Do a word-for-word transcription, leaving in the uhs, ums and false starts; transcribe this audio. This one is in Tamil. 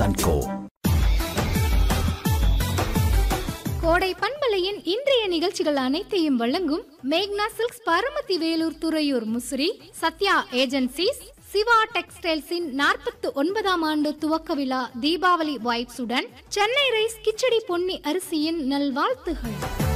அண்ட் கோ. கோடை பண்பலையின் இன்றைய நிகழ்ச்சிகள் அனைத்தையும் வழங்கும் மேக்னா சில்க்ஸ், பரமத்தி வேலூர் துறையூர் முசிறி, சத்யா ஏஜென்சிஸ், சிவா டெக்ஸ்டைல்ஸின் நாற்பத்தி ஒன்பதாம் ஆண்டு துவக்க விழா தீபாவளி வைப்ஸுடன் சென்னை ரைஸ் கிச்சடி பொன்னி அரிசியின் நல்வாழ்த்துகள்.